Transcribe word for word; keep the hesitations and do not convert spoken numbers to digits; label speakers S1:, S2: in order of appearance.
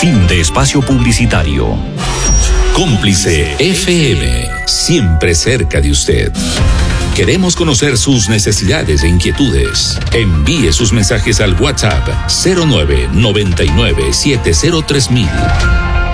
S1: Fin de espacio publicitario. Cómplice F M, siempre cerca de usted. Queremos conocer sus necesidades e inquietudes. Envíe sus mensajes al WhatsApp cero nueve noventa y nueve setenta tres mil.